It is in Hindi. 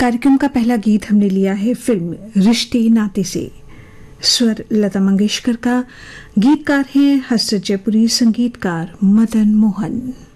कार्यक्रम का पहला गीत हमने लिया है फिल्म रिश्ते नाते से। स्वर लता मंगेशकर का, गीतकार हैं हसरत जयपुरी, संगीतकार मदन मोहन।